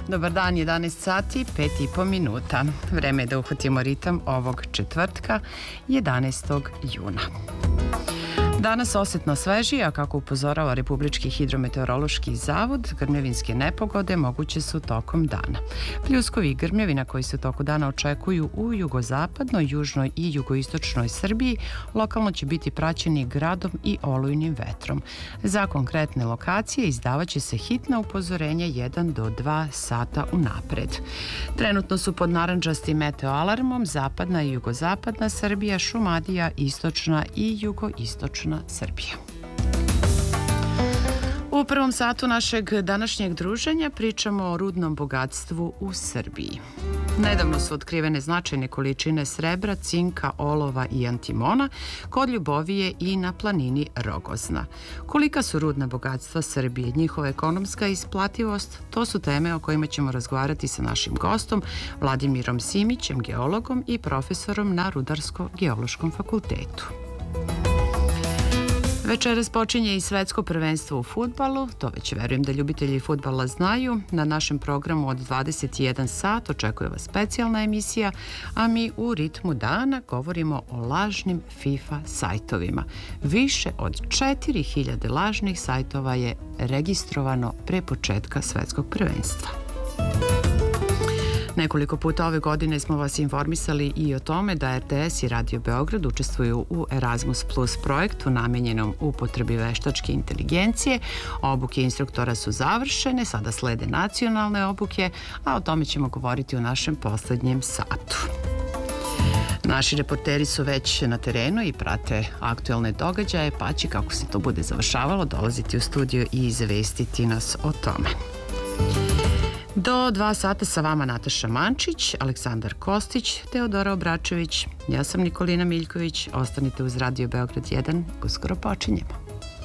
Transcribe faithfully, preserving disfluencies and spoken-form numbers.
Dobar dan, jedanaest sati, pet i po minuta. Vreme je da uhvatimo ritam ovog četvrtka, jedanaestog juna. Danas osetno svežije, a kako upozorava Republički hidrometeorološki zavod, grmljavinske nepogode moguće su tokom dana. Pljuskovi grmljavina koji se u toku dana očekuju u jugozapadnoj, južnoj i jugoistočnoj Srbiji lokalno će biti praćeni gradom i olujnim vetrom. Za konkretne lokacije izdavaće se hitna upozorenja jedan do dva sata unapred. Trenutno su pod narandžastim meteoalarmom zapadna i jugozapadna Srbija, Šumadija, istočna i jugoistočna Srbija. U prvom satu našeg današnjeg druženja pričamo o rudnom bogatstvu u Srbiji. Nedavno su otkrivene značajne količine srebra, cinka, olova i antimona kod Ljubovije i na planini Rogozna. Kolika su rudna bogatstva Srbije, njihova ekonomska isplativost, to su teme o kojima ćemo razgovarati sa našim gostom Vladimirom Simićem, geologom i profesorom na Rudarsko-geološkom fakultetu. Večeras počinje i svetsko prvenstvo u fudbalu, to već verujem da ljubitelji fudbala znaju. Na našem programu od dvadeset jedan sat očekuje vas specijalna emisija, a mi u ritmu dana govorimo o lažnim FIFA sajtovima. Više od četiri hiljade lažnih sajtova je registrovano pre početka svetskog prvenstva. Nekoliko puta ove godine smo vas informisali i o tome da R T S i Radio Beograd učestvuju u Erasmus Plus projektu namenjenom upotrebi veštačke inteligencije. Obuke instruktora su završene, sada slede nacionalne obuke, a o tome ćemo govoriti u našem poslednjem satu. Naši reporteri su već na terenu i prate aktuelne događaje, pa će, kako se to bude završavalo, dolaziti u studio i izvestiti nas o tome. Do dva sata sa vama Nataša Mančić, Aleksandar Kostić, Teodora Obračević, ja sam Nikolina Miljković. Ostanite uz Radio Beograd jedan, uskoro počinjemo.